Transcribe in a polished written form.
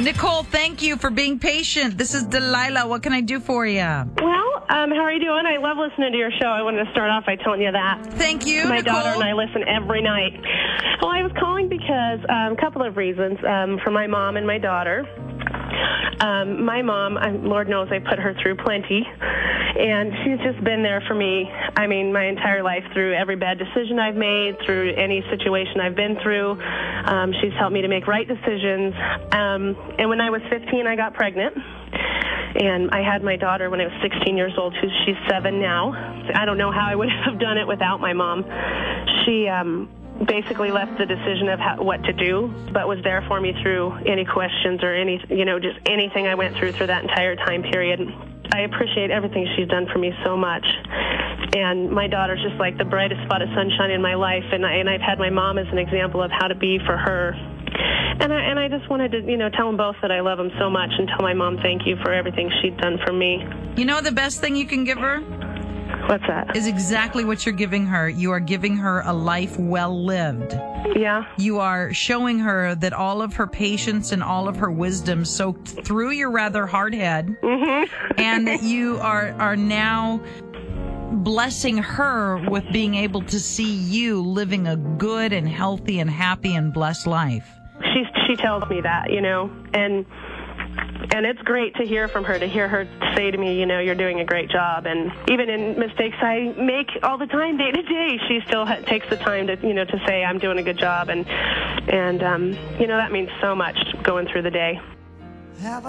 Nicole, thank you for being patient. This is Delilah. What can I do for you? Well, how are you doing? I love listening to your show. I wanted to start off by telling you that. Thank you, My Nicole. daughter and I listen every night. Well, I was calling because a couple of reasons. For my mom and my daughter. My mom, Lord knows I put her through plenty, and she's just been there for me, I mean, my entire life, through every bad decision I've made, through any situation I've been through. She's helped me to make right decisions. And when I was 15, I got pregnant. And I had my daughter when I was 16 years old. She's 7 now. I don't know how I would have done it without my mom. She basically left the decision of what to do, but was there for me through any questions or any, just anything I went through that entire time period. I appreciate everything she's done for me so much. And my daughter's just like the brightest spot of sunshine in my life, and I've had my mom as an example of how to be for her. And I just wanted to, tell them both that I love them so much, and tell my mom thank you for everything she'd done for me. You know the best thing you can give her? What's that? Is exactly what you're giving her. You are giving her a life well lived. Yeah. You are showing her that all of her patience and all of her wisdom soaked through your rather hard head, and that you are now blessing her with being able to see you living a good and healthy and happy and blessed life. She tells me that, and it's great to hear from her, to hear her say to me, you're doing a great job. And even in mistakes I make all the time, day to day, she still takes the time to, to say I'm doing a good job. And that means so much going through the day.